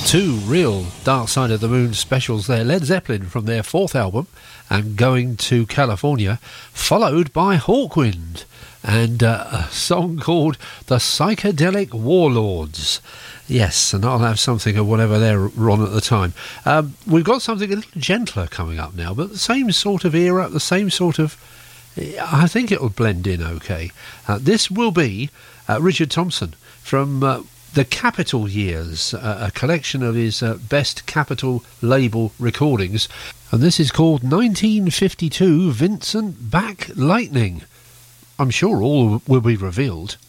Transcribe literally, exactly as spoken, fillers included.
Two real Dark Side of the Moon specials there. Led Zeppelin from their fourth album, and Going to California, followed by Hawkwind and uh, a song called The Psychedelic Warlords. Yes, and I'll have something of whatever they're on at the time. Um, we've got something a little gentler coming up now, but the same sort of era, the same sort of... I think it'll blend in okay. Uh, this will be uh, Richard Thompson from... Uh, The Capitol Years, uh, a collection of his uh, best Capitol label recordings, and this is called nineteen fifty-two Vincent Back Lightning. I'm sure all will be revealed.